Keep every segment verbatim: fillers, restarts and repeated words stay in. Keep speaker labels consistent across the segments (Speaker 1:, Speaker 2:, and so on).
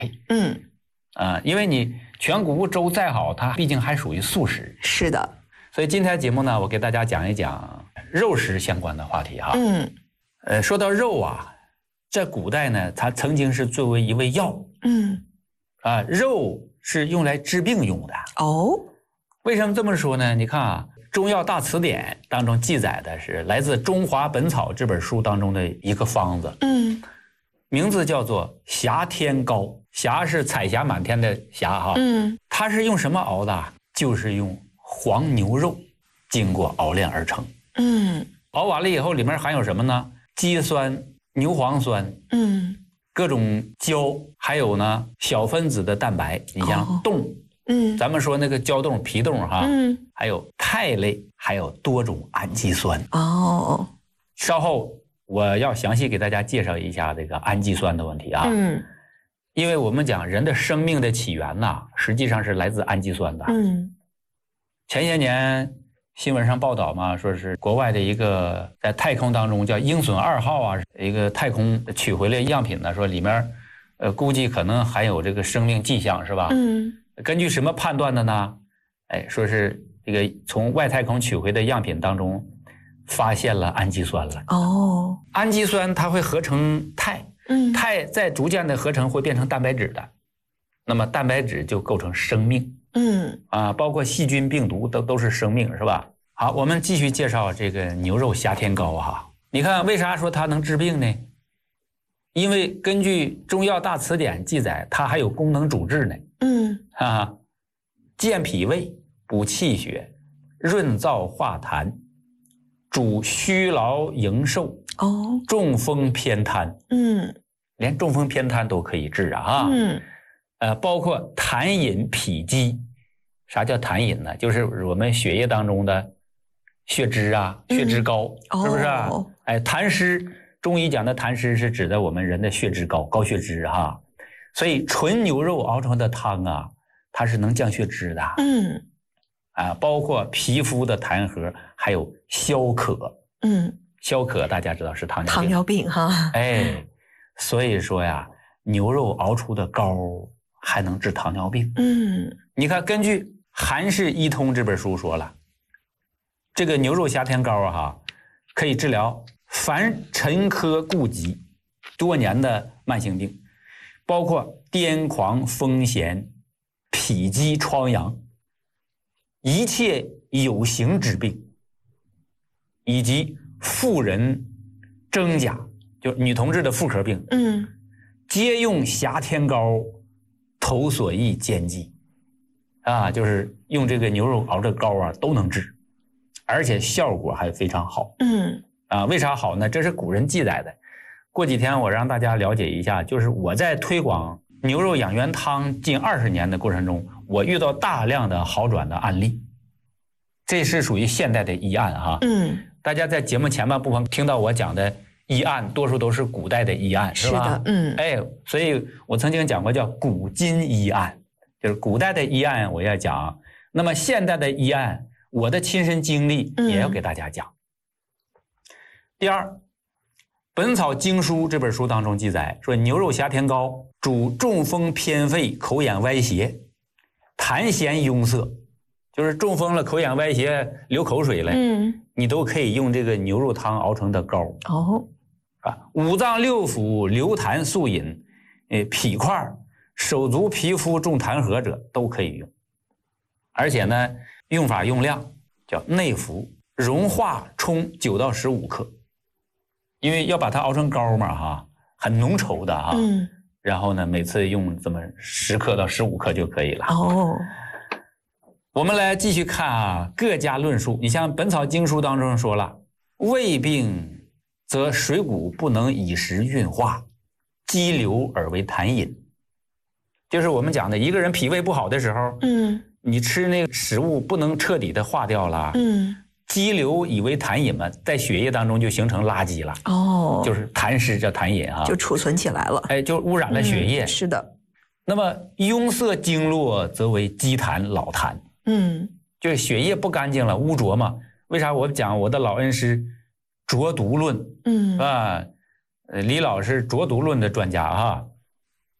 Speaker 1: 嗯，
Speaker 2: 啊、呃，因为你全谷物粥再好，它毕竟还属于素食。
Speaker 1: 是的。
Speaker 2: 所以今天节目呢，我给大家讲一讲肉食相关的话题哈。
Speaker 1: 嗯，
Speaker 2: 呃，说到肉啊，在古代呢，它曾经是作为一味药。
Speaker 1: 嗯，
Speaker 2: 啊，肉是用来治病用的。
Speaker 1: 哦，
Speaker 2: 为什么这么说呢？你看啊，《中药大词典》当中记载的是来自《中华本草》这本书当中的一个方子。
Speaker 1: 嗯，
Speaker 2: 名字叫做霞天膏。霞是彩霞满天的霞哈。
Speaker 1: 嗯，
Speaker 2: 它是用什么熬的？就是用黄牛肉经过熬炼而成。
Speaker 1: 嗯，
Speaker 2: 熬完了以后里面含有什么呢？肌酸、牛磺酸，
Speaker 1: 嗯，
Speaker 2: 各种胶，还有呢小分子的蛋白，你像冻，
Speaker 1: 嗯，
Speaker 2: 咱们说那个胶冻、皮冻哈，
Speaker 1: 嗯，
Speaker 2: 还有肽类，还有多种氨基酸。
Speaker 1: 哦，
Speaker 2: 稍后我要详细给大家介绍一下这个氨基酸的问题啊。
Speaker 1: 嗯，
Speaker 2: 因为我们讲人的生命的起源呐，实际上是来自氨基酸的。
Speaker 1: 嗯，
Speaker 2: 前些年新闻上报道嘛，说是国外的一个在太空当中叫鹰隼二号啊，一个太空取回来样品呢，说里面呃估计可能含有这个生命迹象，是吧？
Speaker 1: 嗯，
Speaker 2: 根据什么判断的呢？哎，说是这个从外太空取回的样品当中发现了氨基酸了。
Speaker 1: 哦，
Speaker 2: 氨基酸它会合成肽，
Speaker 1: 嗯，
Speaker 2: 肽再逐渐的合成会变成蛋白质的，那么蛋白质就构成生命。
Speaker 1: 嗯，
Speaker 2: 啊，包括细菌、病毒都都是生命，是吧？好，我们继续介绍这个牛肉霞天膏哈。你看，为啥说它能治病呢？因为根据《中药大词典》记载，它还有功能主治呢。
Speaker 1: 嗯，
Speaker 2: 哈哈，健脾胃、补气血、润燥化痰、主虚劳营瘦。
Speaker 1: 哦，
Speaker 2: 中风偏瘫。
Speaker 1: 嗯，
Speaker 2: 连中风偏瘫都可以治啊。
Speaker 1: 嗯，
Speaker 2: 呃，包括痰饮脾积。啥叫痰饮呢？就是我们血液当中的血脂啊，血脂高，
Speaker 1: 嗯、
Speaker 2: 是不是啊？
Speaker 1: 哦、
Speaker 2: 哎，痰湿，中医讲的痰湿是指的我们人的血脂高，高血脂哈。所以纯牛肉熬成的汤啊，它是能降血脂的。
Speaker 1: 嗯，
Speaker 2: 啊，包括皮肤的痰核，还有消渴。
Speaker 1: 嗯，
Speaker 2: 消渴大家知道是糖尿病。
Speaker 1: 糖尿病哈。
Speaker 2: 哎，所以说呀，牛肉熬出的膏还能治糖尿病。
Speaker 1: 嗯，
Speaker 2: 你看，根据《韩氏医通》这本书说了，这个牛肉霞天膏啊，哈，可以治疗凡陈科痼疾多年的慢性病，包括癫狂、风痫、脾积、疮疡，一切有形之病，以及妇人征甲，就女同志的妇科病，
Speaker 1: 嗯，
Speaker 2: 皆用霞天膏，头所易兼济。啊，就是用这个牛肉熬的膏啊，都能治，而且效果还非常好。
Speaker 1: 嗯，
Speaker 2: 啊，为啥好呢？这是古人记载的。过几天我让大家了解一下，就是我在推广牛肉养元汤近二十年的过程中，我遇到大量的好转的案例。这是属于现代的医案哈。
Speaker 1: 嗯，
Speaker 2: 大家在节目前半部分听到我讲的医案，多数都是古代的医案，是吧？
Speaker 1: 是的，嗯，
Speaker 2: 哎，所以我曾经讲过叫古今医案。就是古代的医案我要讲，那么现代的医案，我的亲身经历也要给大家讲。嗯、第二，《本草经书》这本书当中记载说，牛肉霞天膏主中风偏废、口眼歪斜、痰涎壅塞，就是中风了、口眼歪斜、流口水了，
Speaker 1: 嗯，
Speaker 2: 你都可以用这个牛肉汤熬成的膏。
Speaker 1: 哦，
Speaker 2: 啊，五脏六腑流痰速饮，呃，脾块、手足皮肤重痰核者都可以用，而且呢，用法用量叫内服，融化冲九到十五克，因为要把它熬成膏嘛哈，很浓稠的哈，
Speaker 1: 嗯，
Speaker 2: 然后呢，每次用这么十克到十五克就可以了。
Speaker 1: 哦，
Speaker 2: 我们来继续看啊，各家论述。你像《本草经书》当中说了，胃病则水谷不能以时运化，积流而为痰饮。就是我们讲的，一个人脾胃不好的时候，
Speaker 1: 嗯，
Speaker 2: 你吃那个食物不能彻底的化掉了，
Speaker 1: 嗯，
Speaker 2: 积流以为痰饮嘛，在血液当中就形成垃圾了，
Speaker 1: 哦，
Speaker 2: 就是痰湿叫痰饮啊，
Speaker 1: 就储存起来了，
Speaker 2: 哎，就污染了血液。
Speaker 1: 嗯、是的。
Speaker 2: 那么壅塞经络则为积痰老痰，
Speaker 1: 嗯，
Speaker 2: 就是血液不干净了，污浊嘛。为啥我讲我的老恩师浊毒论，
Speaker 1: 嗯
Speaker 2: 啊，李老师浊毒论的专家啊。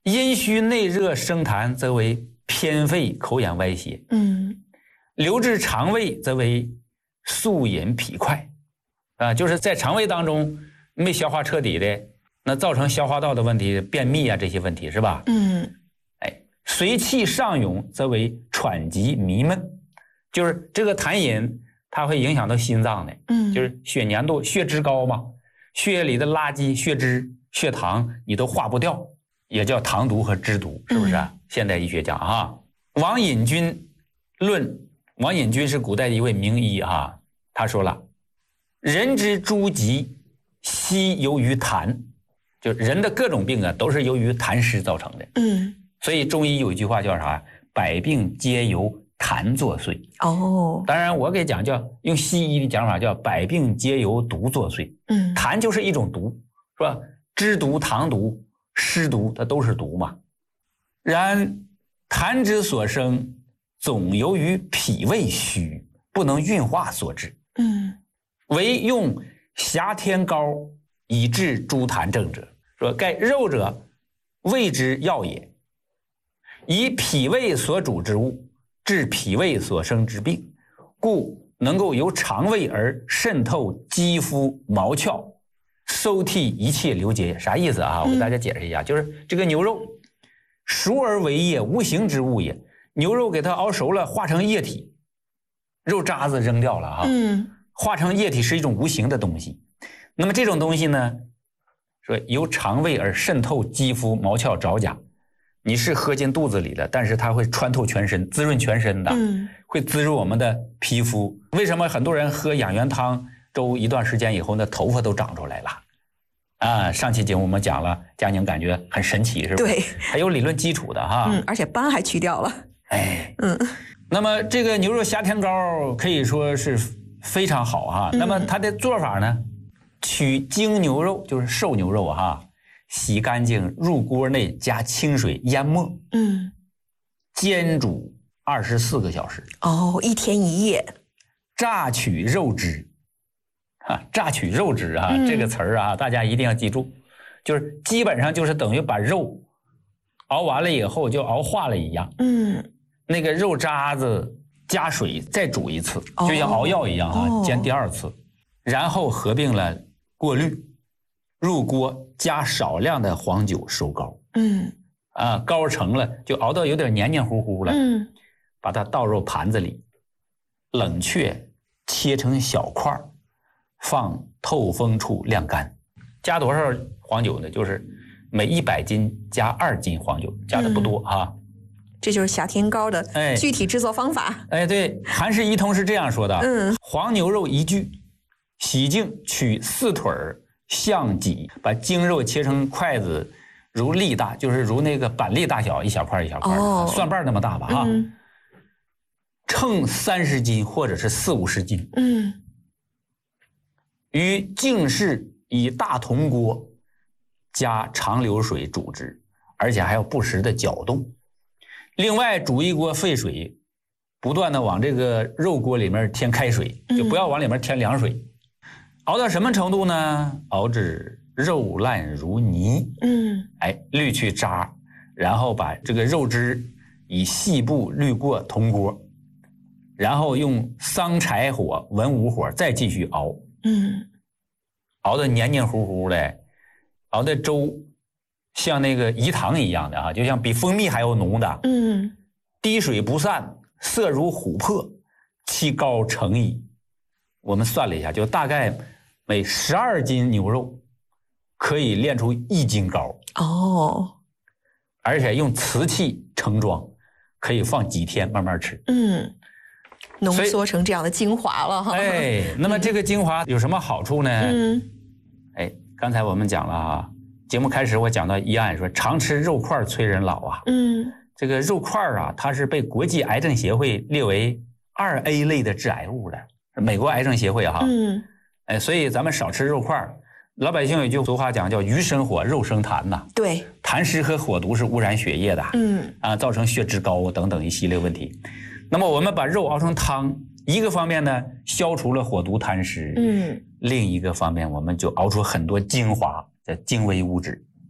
Speaker 2: 阴虚内热生痰，则为偏肺口眼歪斜。
Speaker 1: 嗯，
Speaker 2: 流至肠胃，则为宿饮脾快。啊，就是在肠胃当中没消化彻底的，那造成消化道的问题，便秘啊这些问题是吧？
Speaker 1: 嗯，
Speaker 2: 哎，随气上涌，则为喘急迷闷，就是这个痰饮它会影响到心脏的，
Speaker 1: 嗯，
Speaker 2: 就是血粘度、血脂高嘛，血液里的垃圾、血脂、血糖你都化不掉，也叫糖毒和脂毒，是不是？嗯、现代医学讲哈，王隐君论，王隐君是古代的一位名医哈，他说了。人之诸疾，悉由于痰，就人的各种病啊，都是由于痰湿造成的。
Speaker 1: 嗯，
Speaker 2: 所以中医有一句话叫啥？百病皆由痰作祟。
Speaker 1: 哦，
Speaker 2: 当然我给讲叫用西医的讲法叫百病皆由毒作祟。
Speaker 1: 嗯，
Speaker 2: 痰就是一种毒，是吧？脂毒、糖毒、湿毒，它都是毒嘛。然痰之所生，总由于脾胃虚，不能运化所致。
Speaker 1: 嗯。
Speaker 2: 唯用挟天膏以治诸痰症者，说盖肉者，胃之要也，以脾胃所主之物，治脾胃所生之病，故能够由肠胃而渗透肌肤毛窍，收替一切流结。啥意思啊？我给大家解释一下，嗯、就是这个牛肉熟而为液，无形之物也。牛肉给它熬熟了，化成液体，肉渣子扔掉了啊。
Speaker 1: 嗯。
Speaker 2: 化成液体是一种无形的东西，那么这种东西呢，说由肠胃而渗透肌肤毛窍爪甲，你是喝进肚子里的，但是它会穿透全身，滋润全身的，
Speaker 1: 嗯，
Speaker 2: 会滋润我们的皮肤。为什么很多人喝养元汤粥一段时间以后，那头发都长出来了？啊，上期节目我们讲了，佳宁感觉很神奇，是吧？
Speaker 1: 对，
Speaker 2: 还有理论基础的哈。
Speaker 1: 嗯，而且斑还去掉了。
Speaker 2: 哎，
Speaker 1: 嗯，
Speaker 2: 那么这个牛肉挟天膏可以说是非常好哈，那么它的做法呢？取精牛肉，就是瘦牛肉哈，洗干净，入锅内加清水淹没，
Speaker 1: 嗯，
Speaker 2: 煎煮二十四个小时。
Speaker 1: 哦，一天一夜。
Speaker 2: 榨取肉汁，哈，榨取肉汁啊，
Speaker 1: 嗯、
Speaker 2: 这个词儿啊，大家一定要记住，就是基本上就是等于把肉熬完了以后就熬化了一样。
Speaker 1: 嗯，
Speaker 2: 那个肉渣子。加水再煮一次，就像熬药一样啊，
Speaker 1: 哦、
Speaker 2: 煎第二次，然后合并了过滤，入锅加少量的黄酒收膏。
Speaker 1: 嗯，
Speaker 2: 啊，膏成了就熬到有点黏黏糊糊了。
Speaker 1: 嗯，
Speaker 2: 把它倒入盘子里，冷却，切成小块，放透风处晾干。加多少黄酒呢？就是每一百斤加二斤黄酒，加的不多啊。
Speaker 1: 嗯，这就是挟天膏的具体制作方法。
Speaker 2: 哎，哎对，韩氏医通是这样说的：
Speaker 1: 嗯，
Speaker 2: 黄牛肉一具，洗净，取四腿儿向脊，把精肉切成筷子如粒大，就是如那个板栗大小，一小块一小块，
Speaker 1: 哦、
Speaker 2: 蒜瓣那么大吧啊。
Speaker 1: 嗯、
Speaker 2: 称三十斤或者是四五十斤。
Speaker 1: 嗯，
Speaker 2: 于净室以大铜锅加长流水煮之，而且还要不时的搅动。另外煮一锅沸水，不断的往这个肉锅里面添开水，就不要往里面添凉水。嗯、熬到什么程度呢？熬至肉烂如泥。
Speaker 1: 嗯，
Speaker 2: 哎，滤去渣，然后把这个肉汁以细布滤过铜锅，然后用桑柴火、文武火再继续熬。
Speaker 1: 嗯，
Speaker 2: 熬得黏黏糊糊的，熬的粥像那个饴糖一样的啊，就像比蜂蜜还要浓的。
Speaker 1: 嗯，
Speaker 2: 滴水不散，色如琥珀，其膏成矣。我们算了一下，就大概每十二斤牛肉可以炼出一斤膏。
Speaker 1: 哦，
Speaker 2: 而且用瓷器盛装，可以放几天慢慢吃。
Speaker 1: 嗯，浓缩成这样的精华了哈。
Speaker 2: 哎，那么这个精华有什么好处呢？
Speaker 1: 嗯，
Speaker 2: 哎，刚才我们讲了啊，节目开始我讲到医案说常吃肉块催人老啊。
Speaker 1: 嗯，
Speaker 2: 这个肉块啊，它是被国际癌症协会列为二 A 类的致癌物的，美国癌症协会哈。
Speaker 1: 嗯，
Speaker 2: 哎，所以咱们少吃肉块。老百姓有一句俗话讲叫鱼生火，肉生痰呐。
Speaker 1: 对，
Speaker 2: 痰湿和火毒是污染血液的。
Speaker 1: 嗯，
Speaker 2: 啊，造成血脂高等等一系列问题。那么我们把肉熬成汤，一个方面呢消除了火毒痰湿，
Speaker 1: 嗯，
Speaker 2: 另一个方面我们就熬出很多精华的精微物质。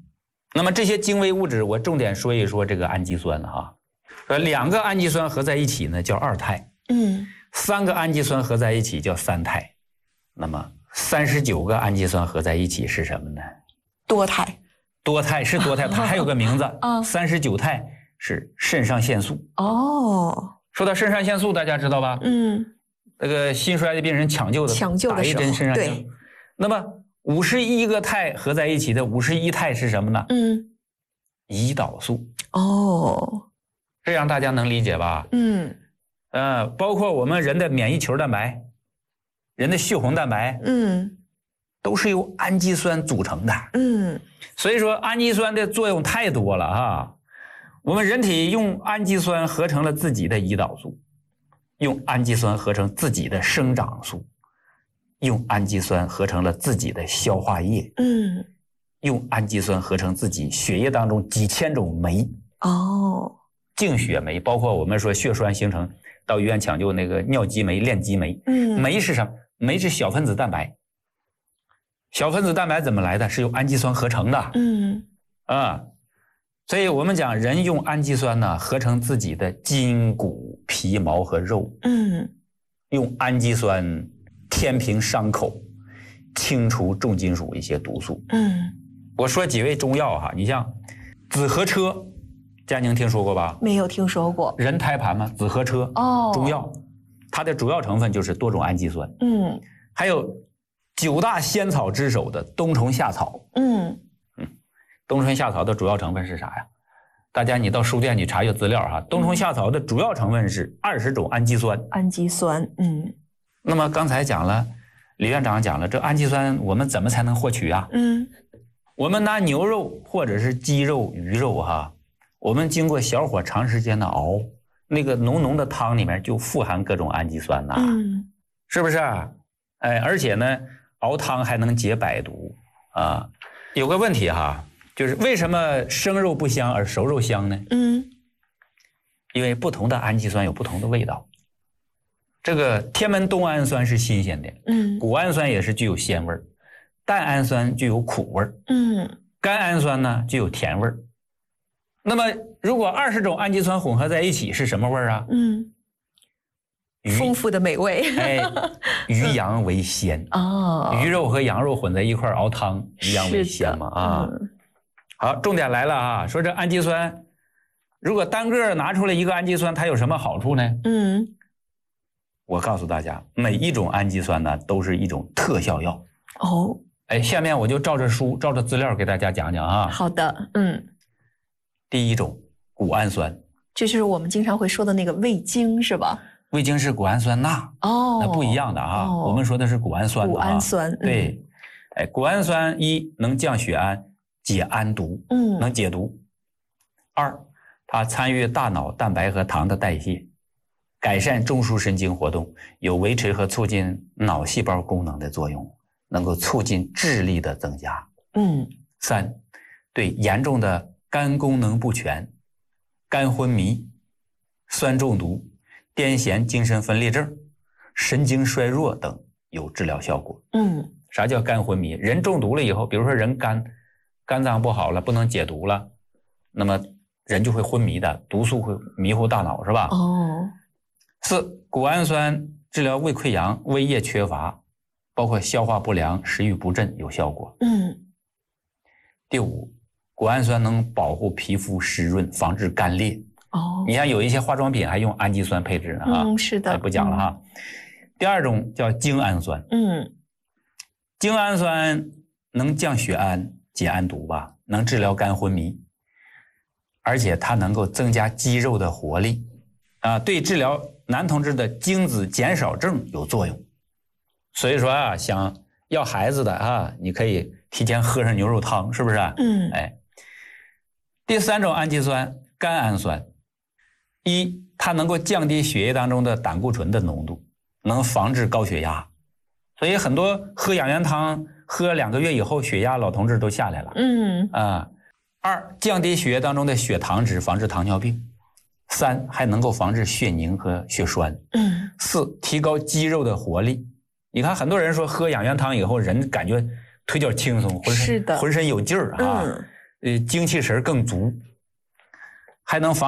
Speaker 2: 那么这些精微物质，我重点说一说这个氨基酸啊。呃，两个氨基酸合在一起呢叫二肽，
Speaker 1: 嗯，
Speaker 2: 三个氨基酸合在一起叫三肽，那么三十九个氨基酸合在一起是什么呢？
Speaker 1: 多肽。
Speaker 2: 多肽是多肽，它还有个名字
Speaker 1: 啊，
Speaker 2: 三十九肽是肾上腺素。
Speaker 1: 哦，
Speaker 2: 说到肾上腺素，大家知道吧？
Speaker 1: 嗯，
Speaker 2: 那个心衰的病人抢救的，
Speaker 1: 抢救的时候
Speaker 2: 打一针肾上腺素。
Speaker 1: 对，
Speaker 2: 那么五十一个肽合在一起的五十一肽是什么呢？
Speaker 1: 嗯，
Speaker 2: 胰岛素。
Speaker 1: 哦，
Speaker 2: 这样大家能理解吧？
Speaker 1: 嗯，
Speaker 2: 呃，包括我们人的免疫球蛋白、人的血红蛋白，
Speaker 1: 嗯，
Speaker 2: 都是由氨基酸组成的。
Speaker 1: 嗯，
Speaker 2: 所以说氨基酸的作用太多了哈。我们人体用氨基酸合成了自己的胰岛素，用氨基酸合成自己的生长素，用氨基酸合成了自己的消化液，
Speaker 1: 嗯，
Speaker 2: 用氨基酸合成自己血液当中几千种酶。
Speaker 1: 哦，
Speaker 2: 净血酶，包括我们说血栓形成到医院抢救那个尿激酶、链激酶。
Speaker 1: 嗯，
Speaker 2: 酶是什么？酶是小分子蛋白。小分子蛋白怎么来的？是由氨基酸合成的。
Speaker 1: 嗯，
Speaker 2: 啊，所以我们讲人用氨基酸呢合成自己的筋骨皮毛和肉。
Speaker 1: 嗯，
Speaker 2: 用氨基酸填平伤口，清除重金属一些毒素。
Speaker 1: 嗯，
Speaker 2: 我说几味中药哈，你像紫河车，佳宁听说过吧？
Speaker 1: 没有听说过。
Speaker 2: 人胎盘嘛，紫河车
Speaker 1: 哦，
Speaker 2: 中药，它的主要成分就是多种氨基酸。
Speaker 1: 嗯，
Speaker 2: 还有九大仙草之首的冬虫夏草。
Speaker 1: 嗯
Speaker 2: 嗯，冬虫夏草的主要成分是啥呀？大家你到书店去查阅资料哈，冬虫夏草的主要成分是二十种氨基酸。
Speaker 1: 氨基酸，嗯，
Speaker 2: 那么刚才讲了，李院长讲了，这氨基酸我们怎么才能获取啊？
Speaker 1: 嗯，
Speaker 2: 我们拿牛肉或者是鸡肉、鱼肉哈，我们经过小火长时间的熬，那个浓浓的汤里面就富含各种氨基酸呐，
Speaker 1: 嗯，
Speaker 2: 是不是？哎，而且呢，熬汤还能解百毒啊。有个问题哈，就是为什么生肉不香而熟肉香呢？
Speaker 1: 嗯，
Speaker 2: 因为不同的氨基酸有不同的味道。这个天门冬氨酸是新鲜的，
Speaker 1: 嗯，
Speaker 2: 谷氨酸也是具有鲜味儿，蛋氨酸具有苦味儿，
Speaker 1: 嗯，
Speaker 2: 甘氨酸呢具有甜味儿。那么如果二十种氨基酸混合在一起是什么味儿啊？
Speaker 1: 嗯，丰富的美味。
Speaker 2: 哎，鱼羊为鲜。
Speaker 1: 哦，
Speaker 2: 鱼肉和羊肉混在一块儿熬汤，鱼羊为鲜嘛啊。
Speaker 1: 嗯，
Speaker 2: 好，重点来了啊，说这氨基酸，如果单个拿出来一个氨基酸，它有什么好处呢？
Speaker 1: 嗯，
Speaker 2: 我告诉大家，每一种氨基酸呢都是一种特效药。
Speaker 1: 哦，
Speaker 2: 哎，下面我就照着书、照着资料给大家讲讲啊。
Speaker 1: 好的，嗯，
Speaker 2: 第一种谷氨酸，
Speaker 1: 这就是我们经常会说的那个味精是吧？
Speaker 2: 味精是谷氨酸钠，
Speaker 1: 哦，
Speaker 2: 那不一样的啊。
Speaker 1: 哦，
Speaker 2: 我们说的是谷氨酸、啊。
Speaker 1: 谷氨酸，
Speaker 2: 对，哎，谷氨酸一能降血氨，解氨毒，
Speaker 1: 嗯，
Speaker 2: 能解毒。二，它参与大脑蛋白和糖的代谢，改善中枢神经活动，有维持和促进脑细胞功能的作用，能够促进智力的增加。
Speaker 1: 嗯，
Speaker 2: 三，对严重的肝功能不全、肝昏迷、酸中毒、癫痫精神分裂症、神经衰弱等有治疗效果。
Speaker 1: 嗯，
Speaker 2: 啥叫肝昏迷？人中毒了以后，比如说人肝肝脏不好了，不能解毒了，那么人就会昏迷的，毒素会迷糊大脑，是吧？
Speaker 1: 哦。
Speaker 2: 四，谷氨酸治疗胃溃疡、胃液缺乏，包括消化不良、食欲不振有效果。
Speaker 1: 嗯。
Speaker 2: 第五，谷氨酸能保护皮肤湿润，防治干裂。
Speaker 1: 哦，
Speaker 2: 你像有一些化妆品还用氨基酸配置呢哈。
Speaker 1: 嗯，是的，
Speaker 2: 不讲了哈。嗯、第二种叫精氨酸。
Speaker 1: 嗯，
Speaker 2: 精氨酸能降血氨、解氨毒吧，能治疗肝昏迷，而且它能够增加肌肉的活力啊，对治疗男同志的精子减少症有作用。所以说啊，想要孩子的啊，你可以提前喝上牛肉汤，是不是？
Speaker 1: 嗯，
Speaker 2: 哎。第三种氨基酸，甘氨酸。一，它能够降低血液当中的胆固醇的浓度，能防治高血压。所以很多喝养元汤喝两个月以后，血压老同志都下来了。
Speaker 1: 嗯
Speaker 2: 啊。二，降低血液当中的血糖值，防治糖尿病。三，还能够防治血凝和血栓。
Speaker 1: 嗯。
Speaker 2: 四，提高肌肉的活力。你看很多人说喝养元汤以后人感觉腿脚轻松，浑身浑身有劲儿啊。
Speaker 1: 嗯。
Speaker 2: 呃精气神更足，还能防